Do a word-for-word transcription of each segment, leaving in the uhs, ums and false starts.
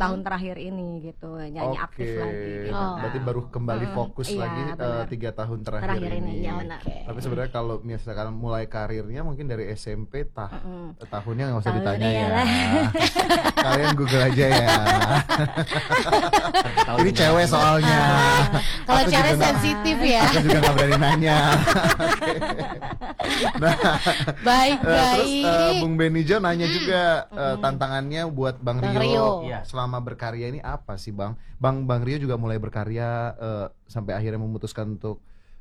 tahun terakhir ini gitu nyanyi Oke. aktif lagi. Gitu, Oh. kan. Berarti baru kembali Mm-mm. fokus Iya, lagi benar. uh, tiga tahun terakhir, Terakhir ini, ini. iya benar. Tapi sebenarnya kalau misalkan mulai karirnya mungkin dari S M P tah Mm-mm. tahunnya nggak usah Tahun ditanya ya. iyalah. Kalian Google aja ya. Ini cewek soalnya. Kalau Aku cewek juga nggak- sensitif ya. Aku juga nggak berani nanya. Nah, Baik, eh, terus baik. eh, Bung Benny Jo nanya juga eh, tantangannya buat Bang Bang Rio, Rio. Iya. selama berkarya ini apa sih Bang? Bang Bang Rio juga mulai berkarya eh, sampai akhirnya memutuskan untuk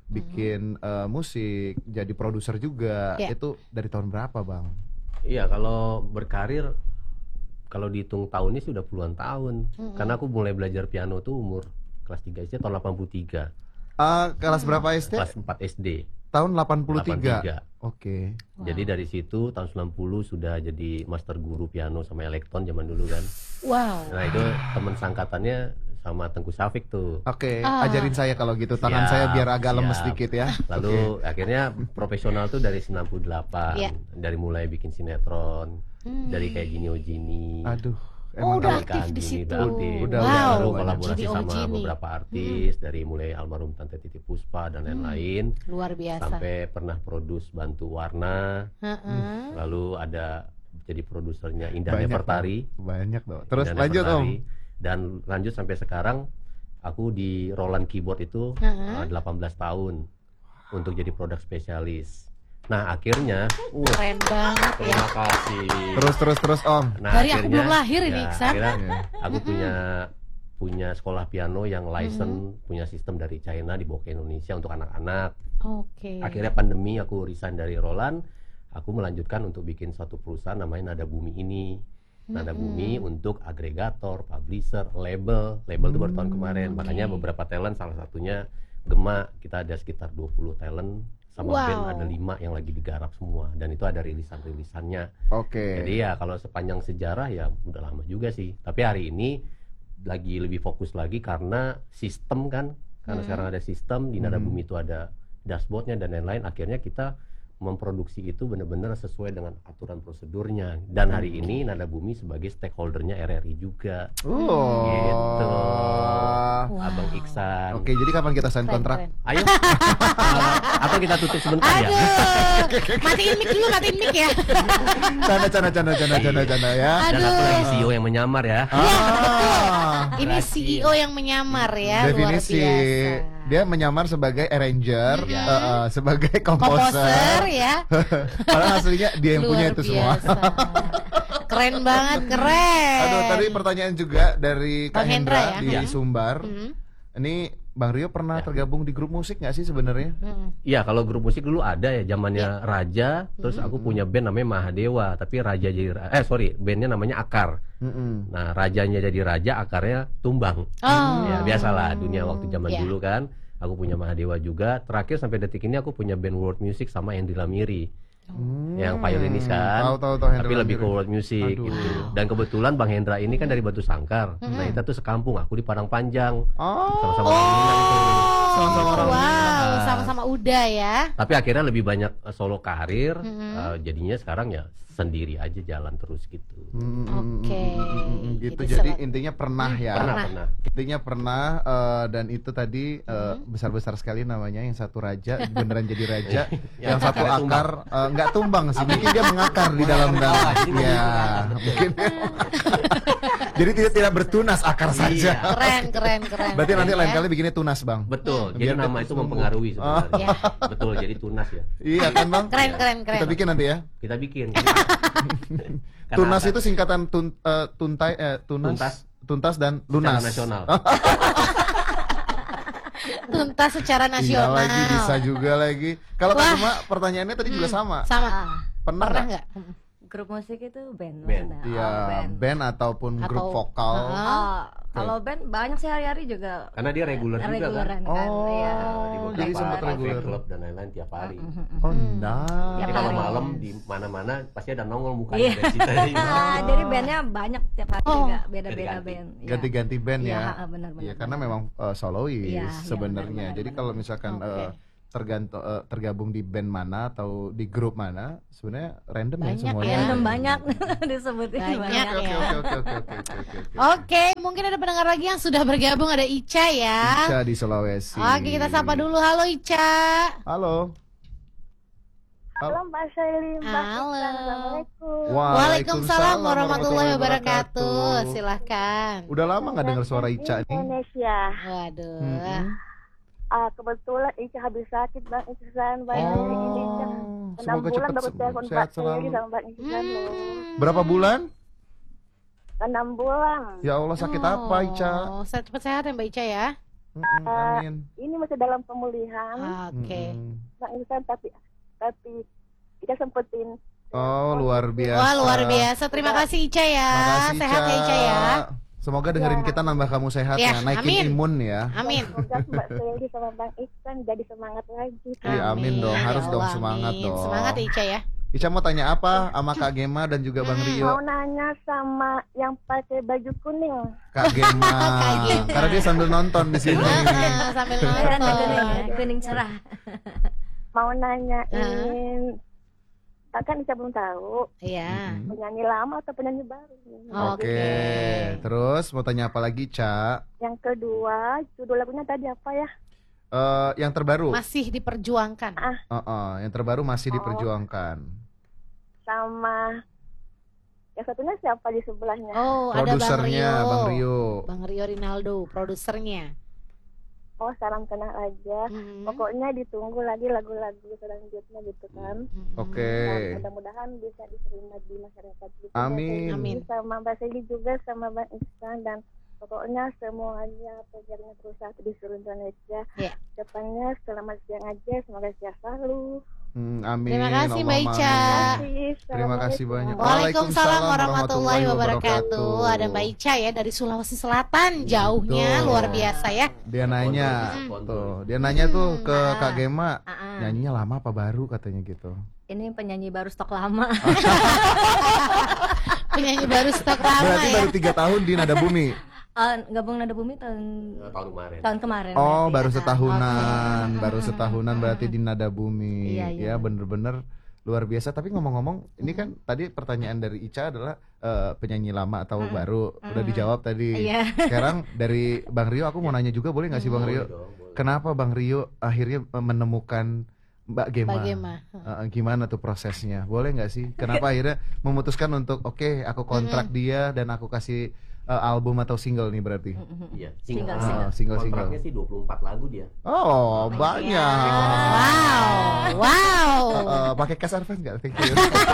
bikin eh, musik, jadi produser juga. Iya. Itu dari tahun berapa Bang? Iya, kalau berkarir kalau dihitung tahunnya sih udah puluhan tahun. Karena aku mulai belajar piano tuh umur kelas tiga S D tahun delapan puluh tiga. Eh, kelas berapa S D? Kelas empat S D. Tahun delapan puluh tiga. delapan puluh tiga. Oke. Jadi dari situ tahun sembilan puluh sudah jadi master guru piano sama elektron zaman dulu kan. Wow. Nah, itu teman sangkatannya sama Tengku Syafiq tuh. Oke, Ah. ajarin saya kalau gitu. Tangan Siap, saya biar agak lemes siap. dikit ya. Lalu akhirnya profesional tuh dari sembilan puluh delapan. Iya. Dari mulai bikin sinetron, dari kayak Gini Oh Gini. Aduh, Oh, udah kalau- aktif di Gini situ. udah aktif. Udah, wow. udah, Baru udah. kolaborasi Gini Oh sama Gini. beberapa artis dari mulai almarhum Tante Titi Puspa dan lain-lain. Luar biasa. Sampai pernah produce bantu warna. Heeh. Lalu ada jadi produsernya Indah Banyak, Nefertari. banyak dong. Terus Indah lanjut Om. Nefertari. Dan lanjut sampai sekarang aku di Roland Keyboard itu Heeh. uh, delapan belas tahun untuk jadi produk spesialis. Nah akhirnya, uh, Keren banget ya. terima kasih. Terus terus terus Om. Nah, Dari aku belum lahir ini, ya, Iksan. akhirnya Iya. aku punya punya sekolah piano yang Mm-hmm. license, punya sistem dari China dibawa ke Indonesia untuk anak-anak. Oke. Akhirnya pandemi aku resign dari Roland, aku melanjutkan untuk bikin satu perusahaan namanya Nada Bumi ini. Nada Bumi untuk agregator, publisher, label. Label itu baru tahun kemarin. Makanya beberapa talent, salah satunya Gema, kita ada sekitar dua puluh talent. Sama Wow. band ada lima yang lagi digarap semua. Dan itu ada rilisan-rilisannya. Oke. Jadi ya kalau sepanjang sejarah ya udah lama juga sih. Tapi hari ini lagi lebih fokus lagi karena sistem kan. Karena sekarang ada sistem, di Nada Bumi itu ada dashboardnya dan lain-lain. Akhirnya kita memproduksi itu benar-benar sesuai dengan aturan prosedurnya. Dan hari ini Nada Bumi sebagai stakeholdernya R R I juga. Oh. Gitu. Wow. Abang Iksan. Oke, jadi kapan kita sign Keren, kontrak? keren. Ayo. Atau kita tutup sebentar ya. Aduh, matiin mic dulu, matiin mic ya. Canda canda canda canda canda canda ya. Dan aku Aduh. lagi C E O yang menyamar ya. Ah. Ini C E O yang menyamar ya, Definisi luar biasa. dia menyamar sebagai arranger, Iya. eh, eh, sebagai Komposer komposer. ya. Padahal aslinya dia yang punya Luar itu semua. biasa. Keren banget, keren. Aduh, tadi pertanyaan juga dari Kak Bang Hendra Hendra ya? di Iya. Sumbar. Mhm. Ini Bang Rio pernah Ya. tergabung di grup musik nggak sih sebenarnya? Mhm. Iya, kalau grup musik dulu ada ya zamannya Raja, terus aku punya band namanya Mahadewa, tapi Raja jadi ra- eh sorry, bandnya namanya Akar. Mm-mm. Nah, rajanya jadi raja, akarnya tumbang. Oh. Ya, biasalah dunia waktu zaman Iya. dulu kan. Aku punya Mahadewa juga. Terakhir sampai detik ini aku punya band world music sama Henry Lamiri. Hmm. Yang violinis kan. Tahu tahu tahu Hendra Tapi lebih ke Lamiri. world music Aduh. gitu. Dan kebetulan Bang Hendra ini kan dari Batu Sangkar. Nah, kita tuh sekampung, aku di Padang Panjang. Oh. Sama-sama orang Minang itu. Sama-sama orang wow, Minang. sama-sama udah ya. Tapi akhirnya lebih banyak uh, solo karir, uh, jadinya sekarang ya sendiri aja jalan terus gitu. Mm, Oke. mm, mm, mm, mm, gitu. Jadi Jadi sel- intinya pernah ya. Pernah, pernah. Intinya pernah eh, dan itu tadi eh, besar-besar sekali namanya, yang satu raja beneran jadi raja, yang Ya, satu akarnya akar eh, nggak tumbang sih, mungkin dia mengakar di dalam dalam. Ya, mungkin. Jadi tidak tidak bertunas akar saja. Iya. Keren, keren, keren. Berarti nanti Keren lain ya. kali bikinnya tunas, Bang. Betul, Biar jadi dia nama terus itu tumbuh. mempengaruhi sebenarnya. Ya. Betul, jadi tunas ya. Iya kan, Bang? Keren, keren, keren. Kita bikin nanti ya. Kita bikin. Karena Tunas apa? itu singkatan tun, eh, tuntai eh, tunas, Tuntas. tuntas dan Secara lunas. nasional. Tuntas secara Iya nasional. lagi, bisa juga lagi. Kalau Kak Wah. Gema pertanyaannya tadi juga sama. Sama. Ah, Pernah Pernah nggak? nggak? grup musik itu band. Band. maksudnya. Iya, Oh, band. band ataupun grup Atau- vokal. Ah. Oh, kalau band banyak sih hari-hari juga. Karena dia reguler juga kan. Reguleran kan. Oh, Iya. Di Oh, beberapa jadi sempat cafe reguler. club dan lain-lain tiap hari. Oh, nah. Jadi Tiap kalau hari. malam di mana-mana pasti ada nongol mukanya Iya. dari situ. Ah, jadi bandnya banyak tiap hari Oh. juga beda-beda Ganti-ganti. band. Iya. Ganti-ganti band Iya, ya. ah, benar-benar. Iya, karena memang uh, solois Iya, iya, sebenarnya. benar-benar, Jadi benar. kalau misalkan Oke. uh, tergantung eh, tergabung di band mana atau di grup mana, sebenarnya random ya Banyak semuanya. ya. Random banyak disebutin Banyak banyak. Oke, ya. oke, oke, oke, oke, oke, oke, oke. Oke, mungkin ada pendengar lagi yang sudah bergabung, ada Ica ya. Ica di Sulawesi. Oke, kita sapa dulu. Halo Ica. Halo. Halo Mbak Shelly, Mbak Halo. Iksan, Assalamualaikum. Waalaikumsalam warahmatullahi wabarakatuh. Silahkan. Udah lama nggak dengar suara Ica nih? Indonesia. Waduh. Mm-mm. Ah, kebetulan Ica habis sakit Bang Iksan, Bang Oh, Ica. Enam semoga bulan cepat baru sembuh, telepon sehat Mbak Shelly selalu. sama Bang Iksan loh. Hmm. Berapa bulan? Enam bulan. Ya Allah, sakit apa Ica? Oh, sehat- cepat sehat ya Mbak Ica ya. Mm-mm, Ah, amin. Ini masih dalam pemulihan Oke. Mm-mm. Bang Iksan, tapi tapi kita sempetin. Oh, luar biasa. Wah, luar biasa. Terima kasih Ica ya. Makasih, Sehat ya Ica ya. Semoga dengerin kita nambah kamu sehat Ya, ya, naikin amin. imun ya. Amin. Semoga Mbak Shelly sama Bang Iksan jadi semangat lagi. Iya, amin dong. Ya Harus dong Allah, semangat amin. dong. Semangat ya Ica ya. Ica mau tanya apa sama Kak Gema dan juga Bang Hmm. Rio? Mau nanya sama yang pakai baju kuning. Kak Gema. Kak Gema. Karena dia sambil nonton di sini. Ah, sambil Merah nonton. kuning ya, kuning cerah. Mau nanyain, kan Ica belum tahu Iya. Mm-mm. penyanyi lama atau penyanyi baru. Oh. Oke. Oke. Terus mau tanya apa lagi, Ca? Yang kedua, judul lagunya tadi apa ya? Eh, yang terbaru. Masih diperjuangkan. Oh, oh, yang terbaru masih Oh. diperjuangkan. Sama yang satunya siapa di sebelahnya? Oh, ada Bang Produsernya Rio. Bang Rio. Bang Rio Rinaldo, produsernya. Oh, salam kenal aja. Hmm. Pokoknya ditunggu lagi lagu-lagu selanjutnya gitu kan. Hmm. Oke. Nah, mudah-mudahan bisa diterima di masyarakat gitu. Amin. Amin. Sama Mbak Seli juga, sama Bang Iksan, dan pokoknya semuanya pejabatnya perusahaan di seluruh Indonesia. Ya. Depannya selamat siang aja, semoga sehat selalu. Hmm, amin. Terima kasih, Mbak Allahumma Ica. amin. Terima kasih banyak. Waalaikumsalam warahmatullahi wabarakatuh. Ada Mbak Ica ya dari Sulawesi Selatan, jauhnya Betul. luar biasa ya. Dia nanya, Pondol. tuh, dia nanya tuh ke Hmm. Kak Gema, Ah, ah. nyanyinya lama apa baru katanya gitu. Ini penyanyi baru stok lama. Penyanyi baru stok lama Berarti ya. baru tiga tahun di Nada Bumi. Eh, gabung Nada Bumi tahun Eh, tahun kemarin. tahun kemarin. Oh, berarti baru ya. setahunan, Oke. baru setahunan berarti di Nada Bumi. Iya, iya. Ya, bener-bener luar biasa. Tapi ngomong-ngomong, ini kan tadi pertanyaan dari Ica adalah eh, penyanyi lama atau Mm. baru. Udah Mm. dijawab tadi. Iya. Sekarang dari Bang Rio, aku mau nanya juga, boleh nggak sih Bang Rio? Boleh dong, boleh. Kenapa Bang Rio akhirnya eh, menemukan Mbak Gema? Mbak Gema. Eh, gimana tuh prosesnya? Boleh nggak sih? Kenapa akhirnya memutuskan untuk oke, aku kontrak dia dan aku kasih eh, album atau single nih berarti? Iya, Single, single. Ah, single-single. Kontraknya sih dua puluh empat lagu dia. Oh, banyak. Wow. Wow. Eh, eh, pakai cash advance nggak? Thank you.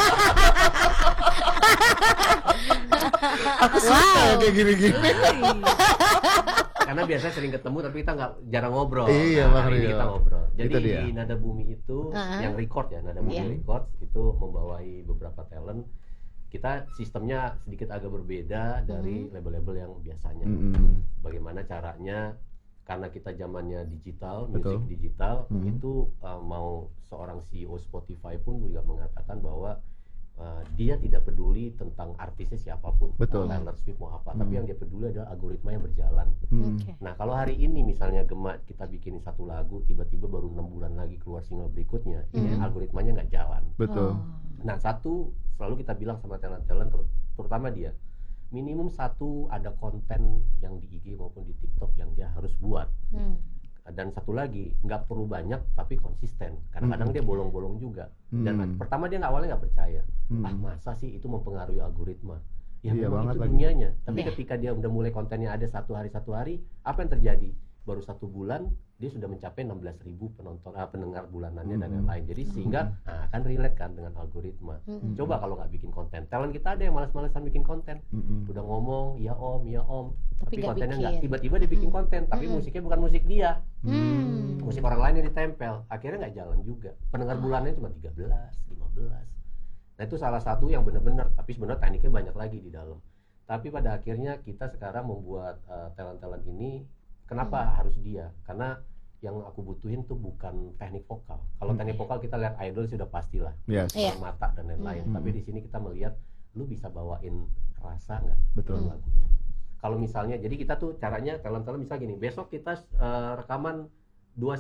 Aku suka Wow. kayak gini-gini. Karena biasanya sering ketemu tapi kita nggak jarang ngobrol. Iya, Nah, Bang hari ini Rio. kita ngobrol. Jadi Itu dia. di Nada Bumi itu Uh-huh. yang record ya, Nada Bumi Iya. record itu membawahi beberapa talent. Kita sistemnya sedikit agak berbeda dari label-label yang biasanya. Mm-mm. Bagaimana caranya? Karena kita zamannya digital, Betul. musik digital, Mhm. itu uh, mau seorang C E O Spotify pun juga mengatakan bahwa uh, dia tidak peduli tentang artisnya siapapun, Betul. mau Taylor Swift mau apa, Mhm. tapi yang dia peduli adalah algoritma yang berjalan. Hmm. Oke. Nah kalau hari ini misalnya Gema kita bikinin satu lagu, tiba-tiba baru enam bulan lagi keluar single berikutnya, ini Mhm. algoritmanya nggak jalan. Betul. Oh. Nah satu selalu kita bilang sama talent-talent, ter- terutama dia, minimum satu ada konten yang di I G maupun di TikTok yang dia harus buat. Hmm. Dan satu lagi, nggak perlu banyak tapi konsisten. Kadang-kadang Mhm. dia bolong-bolong juga. Dan Hmm. pertama dia nggak awalnya nggak percaya. Hmm. Ah masa sih itu mempengaruhi algoritma? Ya Iya memang banget itu lagi. dunianya. Tapi Iya. ketika dia udah mulai kontennya ada satu hari satu hari, apa yang terjadi? Baru satu bulan dia sudah mencapai enam belas ribu penonton, ah, pendengar bulanannya dan Mhm. lain-lain. Jadi sehingga ah, akan relate kan dengan algoritma. Hmm. Coba kalau nggak bikin konten, talent kita ada yang malas-malasan bikin konten. Mm-mm. Udah ngomong ya om, ya om, Tapi tapi, nggak kontennya bikin. nggak. Tiba-tiba dia bikin Mm-mm. konten, tapi Mm-mm. musiknya bukan musik dia, Hmm. musik orang lain yang ditempel. Akhirnya nggak jalan juga. Pendengar bulannya cuma tiga belas, lima belas. Nah itu salah satu yang benar-benar. Tapi sebenarnya tekniknya banyak lagi di dalam. Tapi pada akhirnya kita sekarang membuat uh, talent-talent ini. Kenapa harus dia? Karena yang aku butuhin tuh bukan teknik vokal. Kalau Hmm. teknik vokal kita lihat idol sudah pastilah, Yes. Iya. mata dan lain-lain. Hmm. Tapi di sini kita melihat lu bisa bawain rasa nggak Betul. dalam lagu ini. Kalau misalnya, jadi kita tuh caranya talent-talent misalnya gini, besok kita uh, rekaman dua shift,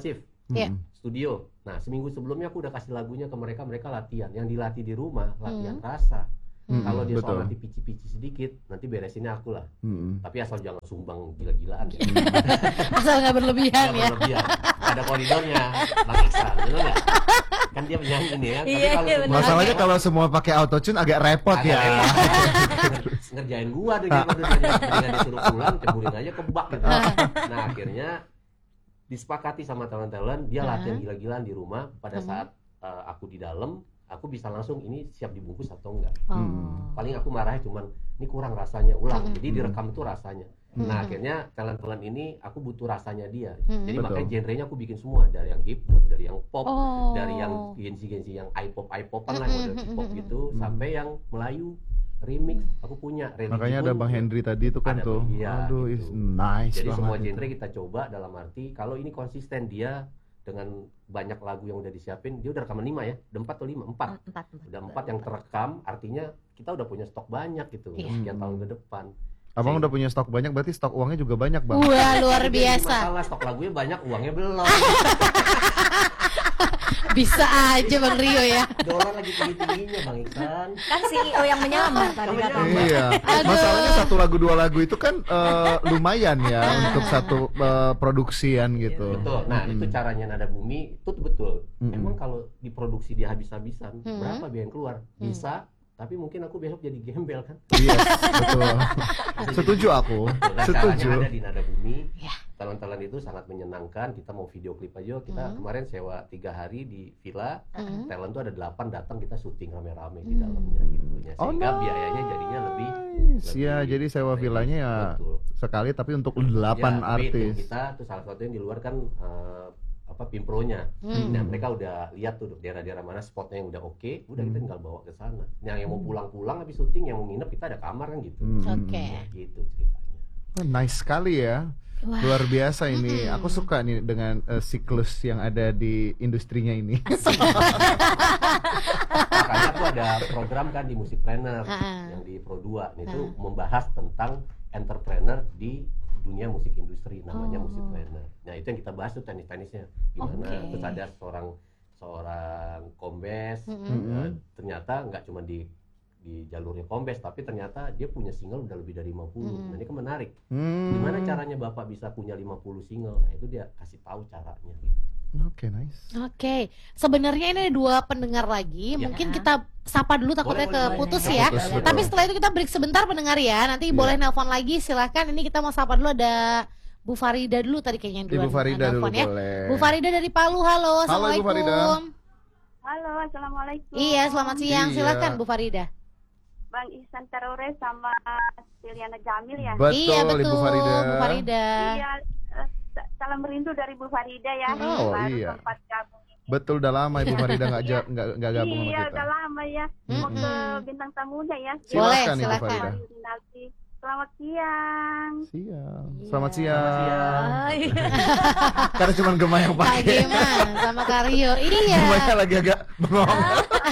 Iya. Mm-mm. studio. Nah, seminggu sebelumnya aku udah kasih lagunya ke mereka, mereka latihan. Yang dilatih di rumah, latihan Hmm. rasa. Mm-mm, Kalau dia betul. soal nanti pici-pici sedikit, nanti beresinnya aku lah. Mm-mm. Tapi asal jangan sumbang gila-gilaan ya. Asal nggak berlebihan Nggak ya. berlebihan. Ada koridornya, Bang Iksan, bener nggak? Kan dia penyanyi nih ya. Tapi Iya, kalau iya, semua- bener. Masalahnya kalau semua pakai autotune agak repot Agak ya. repot. Ngerjain gua deh daripada dia dengan disuruh pulang, ceburin aja ke bak gitu. Nah, akhirnya disepakati sama talent-talent, dia latihan gila-gilaan di rumah. Pada Hmm. saat uh, aku di dalam, aku bisa langsung ini siap dibungkus atau enggak. Oh. Paling aku marahnya cuman ini kurang rasanya, ulang. Hmm. Jadi direkam itu rasanya. Hmm. Nah, akhirnya talent-talent ini aku butuh rasanya dia. Hmm. Jadi Betul. makanya genrenya aku bikin semua, dari yang hip hop, dari yang pop, Oh. dari yang gensi-gensi yang i-pop i-popan lah, Hmm, model hmm, K-pop hmm, gitu, hmm. sampai yang Melayu remix aku punya. Religi Makanya ada pun Bang Hendri tadi itu kan ada, tuh. iya, Aduh, gitu. is nice Jadi banget. semua itu. genre kita coba, dalam arti kalau ini konsisten dia dengan banyak lagu yang udah disiapin, dia udah rekaman lima ya, udah empat atau lima, empat. Empat, empat. Udah empat yang terekam, artinya kita udah punya stok banyak gitu, Iya. sekian tahun ke depan. Abang Sehingga- udah punya stok banyak, berarti stok uangnya juga banyak, Bang. Wah, luar Jadi biasa. masalah stok lagunya banyak, uangnya belum. Bisa aja Bang Rio ya. Dolar lagi tinggi-tingginya Bang Iksan. Kan C E O yang menyamar tadi Yang katanya. menyamar. Iya. Aduh. Masalahnya satu lagu dua lagu itu kan eh, lumayan ya untuk satu eh, produksian gitu. Betul. Nah, Mm-mm. itu caranya Nada Bumi itu tuh betul. Mm-mm. Emang kalau diproduksi dia habis-habisan, Hmm. berapa biaya yang keluar? Hmm. Bisa, tapi mungkin aku besok jadi gembel kan. Iya, betul. Setuju aku. Betul. Nah, Setuju. caranya ada di Nada Bumi. Ya. Talent-talent itu sangat menyenangkan. Kita mau video klip aja. Kita Hmm. kemarin sewa tiga hari di villa. Hmm. Talent tuh ada delapan datang, kita syuting rame-rame di Hmm. dalamnya gitu. Ya, Oh, sehingga nice. biayanya jadinya lebih. Iya, lebih- jadi sewa lebih- villanya ya Betul. sekali tapi untuk delapan Ya, tapi tim artis. kita tuh salah satu yang di luar kan eh, apa Pimpronya. Hmm. Nah, mereka udah lihat tuh daerah-daerah mana spotnya yang udah oke, udah kita Hmm. tinggal bawa ke sana. Nah, yang mau pulang-pulang habis syuting, yang mau nginep kita ada kamar kan gitu. Hmm. Oke. Gitu ceritanya. Oh, nice sekali ya. Wah. Luar biasa ini. Mm-mm. Aku suka nih dengan eh, siklus yang ada di industrinya ini. Makanya aku ada program kan di Musikpreneur Ah. yang di Pro dua. Nah, itu Ah. membahas tentang entrepreneur di dunia musik industri, namanya Oh. Musikpreneur. Nah, itu yang kita bahas tuh teknis-teknisnya gimana. Oke. Terus ada seorang seorang kombes, Mm-mm. eh, ternyata nggak cuma di di jalurnya kombes, tapi ternyata dia punya single udah lebih dari lima puluh. Hmm. Nah, ini kan menarik. Hmm. Gimana caranya Bapak bisa punya lima puluh single? Nah, itu dia kasih tahu caranya gitu. Oke, nice. Oke, sebenarnya ini ada dua pendengar lagi. Ya. Mungkin kita sapa dulu takutnya Boleh, boleh, keputus boleh. ya. Keputus, betul. Tapi setelah itu kita break sebentar pendengar ya. Nanti Iya. boleh nelpon lagi silahkan. Ini kita mau sapa dulu, ada Bu Farida dulu tadi kayaknya yang Ibu duluan Farida dulu nelpon ya. boleh. Bu Farida dari Palu, halo, Halo, Ibu Farida. assalamualaikum. Halo, assalamualaikum. Iya, selamat siang. Iya. Silakan Bu Farida. Bang Ihsan Tarore sama Siliana Jamil ya. Betul, Iya betul, Ibu Farida. Bu Farida. Iya, eh, sa- salam rindu dari Bu Farida ya. Oh, Baru iya. sempat gabung ini. Betul, udah lama Ibu Farida nggak ja- nggak nggak gabung sama Iya, kita. udah lama ya. Mau ke Mm-mm. bintang tamunya ya. Boleh, Silakan, Ibu silakan. Farida. Mario Rinaldi. Selamat siang. Siang. Iya. Selamat siang. Selamat siang. Hai. Karena cuma Gema yang Kak pakai. Gema sama Karyo. Iya. Gemanya lagi agak bengong.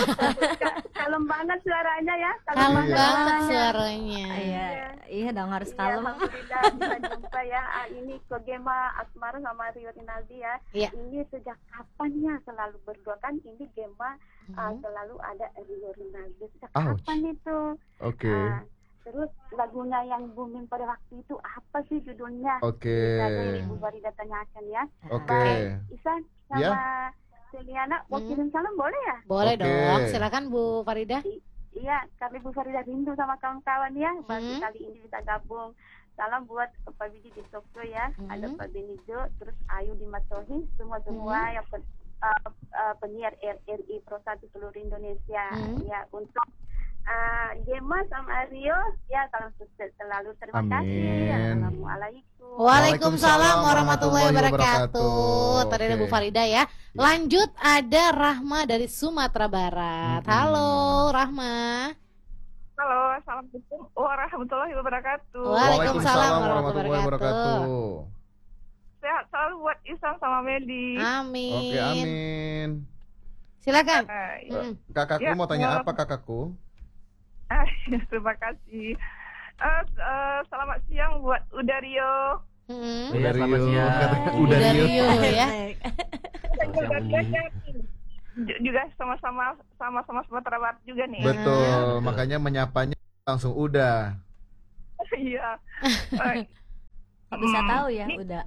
Ka- Kalem banget suaranya ya. Kalem Iya. banget suaranya. Iya, iya dong harus Iya, kalem. alhamdulillah bisa jumpa ya. Ah, ini ke Gema Asmara sama Rio Rinaldi ya. Iya. Ini sejak kapan ya selalu berdua kan ini Gema ah, Mhm. selalu ada Rio Rinaldi. Sejak Ouch. kapan itu? Oke. Ah, terus lagunya yang booming pada waktu itu apa sih judulnya? Oke. Ada yang Ibu Farida tanyakan ya. Oke. Baik, Isan sama Ya. Seliana mau Hmm. kirim salam boleh ya? Boleh Oke. dong. Silakan Bu Farida. Iya, karena Ibu Farida rindu sama kawan-kawan ya. Baru Hmm. kali ini bisa gabung. Salam buat Pak Bidi di Tokyo ya. Hmm. Ada Pak Benijo, terus Ayu di Matohi, semua-semua Hmm. yang pen, uh, uh, penyiar R R I Pro satu seluruh Indonesia. Hmm. Ya, untuk uh, Gema sama Rio, ya salam sukses selalu. Terima Amin. kasih. Assalamualaikum. Waalaikumsalam warahmatullahi wabarakatuh. wabarakatuh. Tadi ada Oke. Bu Farida ya. Lanjut ada Rahma dari Sumatera Barat. Mm-mm. Halo Rahma. Halo, assalamualaikum warahmatullahi wabarakatuh. Waalaikumsalam warahmatullahi wabarakatuh. Sehat selalu buat Isan sama Medi. Amin. Oke, amin. Silakan. Eh, Mm-mm. Kakakku Ya, mau tanya mau- apa kakakku? ah, terima kasih. Eh, eh, selamat siang buat Udario. Mm-mm. Iya, selamat Rio. siang. Katanya Udah Udah Rio. Rio ya. siang dan Uni. dia j- juga sama-sama sama-sama Sumatera Barat juga nih. Betul, makanya menyapanya langsung udah. Iya. Eh, Kok bisa hmm, tahu ya ini- udah.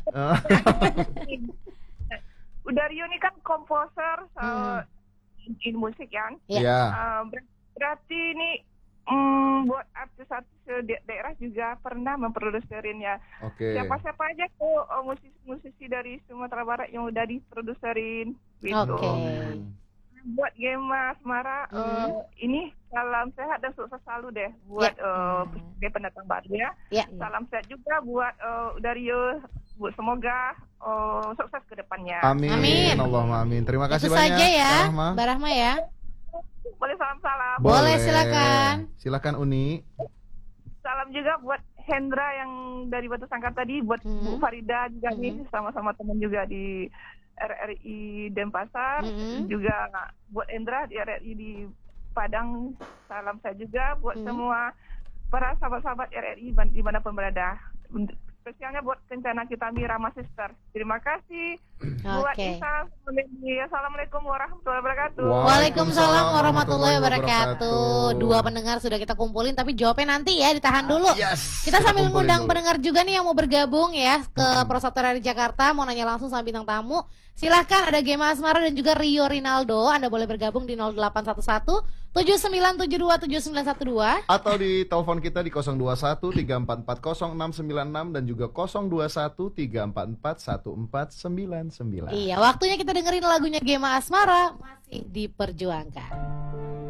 Udah Rio ini kan komposer uh, Hmm. in musik ya. Iya. Ya, Uh, ber- berarti ini mm, buat artis-artis di daerah juga pernah memproduserin ya. oke. Siapa-siapa aja tuh uh, musisi-musisi dari Sumatera Barat yang udah diproduserin gitu. Oke. Buat Gema Asmara Mhm. uh, ini salam sehat dan sukses selalu deh buat uh, Hmm. dia pendatang baru ya. Ya. Salam sehat juga buat uh, Dario. Buat semoga uh, sukses ke depannya. Amin. Amin. Allahumma amin. Terima kasih Itu banyak. saja ya, Kak Rahma. Mbak Rahma ya. Boleh salam-salam. Boleh, silakan. Silakan Uni. Salam juga buat Hendra yang dari Batu Sangkar tadi, buat Mhm. Bu Farida juga Mhm. nih, sama-sama teman juga di R R I Denpasar, Mhm. juga buat Hendra di R R I di Padang. Salam saya juga buat Mhm. semua para sahabat-sahabat R R I man- dimanapun berada. Spesialnya buat Kencana kita Mira Mas Sister. Terima kasih. Buat Oke. Isa, Assalamualaikum warahmatullahi wabarakatuh. Waalaikumsalam warahmatullahi warahmatullahi wabarakatuh. Dua pendengar sudah kita kumpulin, tapi jawabnya nanti ya, ditahan dulu. Yes. Kita sambil kumpulin ngundang dulu. pendengar juga nih yang mau bergabung ya ke Prosatu R R I Jakarta, mau nanya langsung sama bintang tamu. Silahkan, ada Gema Asmara dan juga Rio Rinaldo. Anda boleh bergabung di nol delapan satu satu tujuh sembilan tujuh dua tujuh sembilan satu dua. Atau di telepon kita di nol dua satu tiga empat empat nol enam sembilan enam dan juga nol dua satu tiga empat empat satu empat sembilan sembilan. Iya, waktunya kita dengerin lagunya Gema Asmara, masih diperjuangkan.